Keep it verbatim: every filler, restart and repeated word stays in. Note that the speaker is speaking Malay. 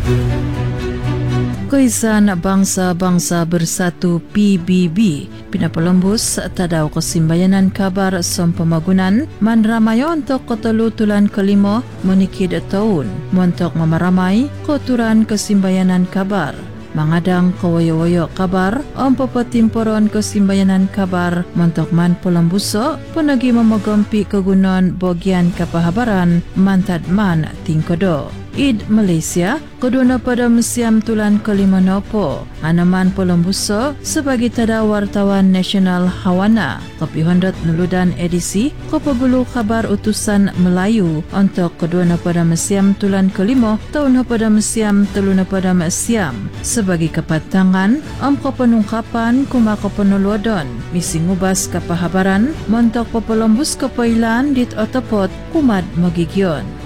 Kahisan Bangsa-Bangsa Bersatu P B B pinapalembus tadaw Kesimbayanan Kabar som pemagunan manramayo untuk ketulutulan kelima menikid tahun untuk memaramai koturan Kesimbayanan Kabar. Mangadang kawayo-wayo kabar ang papatimporon Kesimbayanan Kabar mentok man pulambuso penagi memagampi kegunaan bagian kapahabaran mantad man tingkodo. Id Malaysia, kedua pada Museum Tulan Kelima Nopo, anaman pulambuso sebagai tada wartawan nasional Hawana, kopi hondat nuludan edisi, kopagulu kabar utusan Melayu untuk kedua pada Museum Tulan Kelima, tahun pada Museum Teluna pada Museum, sebagai kepatangan, am kepenungkapan kumako penulodon, misi ngubas kapahabaran, mentok pepelembus kepailan dit otopot kumad magigyon.